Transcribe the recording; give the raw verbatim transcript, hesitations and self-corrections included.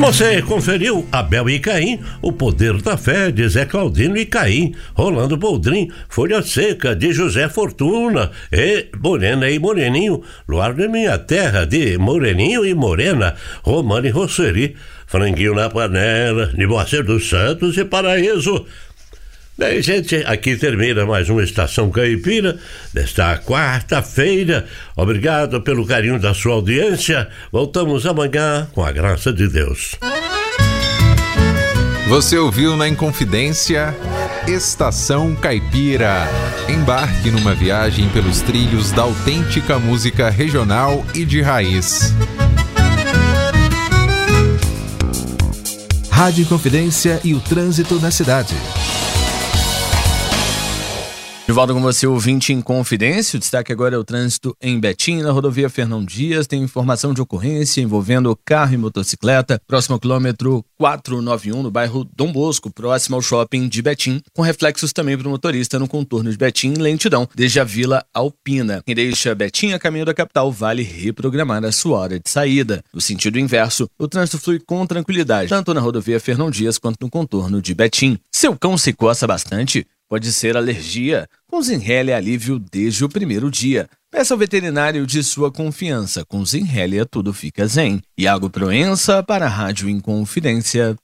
Você conferiu Abel e Caim, O Poder da Fé, de Zé Claudino e Caim, Rolando Boldrin, Folha Seca, de José Fortuna, e Morena e Moreninho, Luar de Minha Terra, de Moreninho e Morena, Romana e Rosseri, Franguinho na Panela, de Moacir dos Santos e Paraíso. Bem, gente, aqui termina mais uma Estação Caipira desta quarta-feira. Obrigado pelo carinho da sua audiência. Voltamos amanhã com a graça de Deus. Você ouviu na Inconfidência Estação Caipira. Embarque numa viagem pelos trilhos da autêntica música regional e de raiz. Rádio Inconfidência e o trânsito na cidade. De volta com você, ouvinte em Confidência. O destaque agora é o trânsito em Betim, na rodovia Fernão Dias. Tem informação de ocorrência envolvendo carro e motocicleta, próximo ao quilômetro quatrocentos e noventa e um, no bairro Dom Bosco, próximo ao shopping de Betim, com reflexos também para o motorista no contorno de Betim, lentidão desde a Vila Alpina. Quem deixa Betim a caminho da capital vale reprogramar a sua hora de saída. No sentido inverso, o trânsito flui com tranquilidade, tanto na rodovia Fernão Dias quanto no contorno de Betim. Seu cão se coça bastante? Pode ser alergia. Com Zinhélia, alívio desde o primeiro dia. Peça ao veterinário de sua confiança. Com Zinhélia, tudo fica zen. Iago Proença para a Rádio Inconfidência.